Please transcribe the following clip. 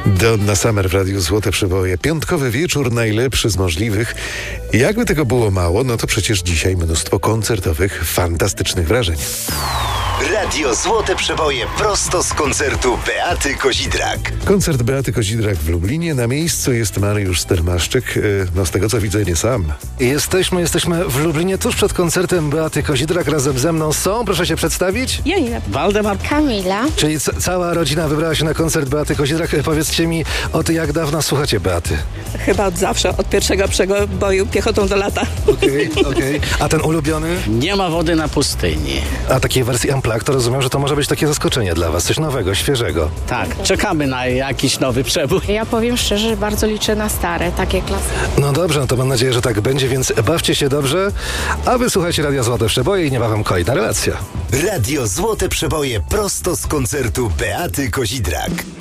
Donna Summer w Radiu Złote Przeboje. Piątkowy wieczór najlepszy z możliwych. Jakby tego było mało, no to przecież dzisiaj mnóstwo koncertowych, fantastycznych wrażeń. Radio Złote Przeboje prosto z koncertu Beaty Kozidrak. Koncert Beaty Kozidrak w Lublinie. Na miejscu jest Mariusz Stermaszczyk. No z tego co widzę, nie sam. Jesteśmy w Lublinie tuż przed koncertem Beaty Kozidrak. Razem ze mną są, proszę się przedstawić. Janina. Waldemar. Kamila. Czyli cała rodzina wybrała się na koncert Beaty Kozidrak. Powiedzcie mi, od jak dawna słuchacie Beaty? Chyba od zawsze, od pierwszego przeboju Piechotą do lata. Okej. A ten ulubiony? Nie ma wody na pustyni. A takiej wersji Unplugged, to rozumiem, że to może być takie zaskoczenie dla was. Coś nowego, świeżego. Tak, czekamy na jakiś nowy przebój. Ja powiem szczerze, że bardzo liczę na stare, takie klasyki. No dobrze, no to mam nadzieję, że tak będzie, więc bawcie się dobrze. A wy słuchajcie Radia Złote Przeboje i niebawem kolejna relacja. Radio Złote Przeboje prosto z koncertu Beaty Kozidrak.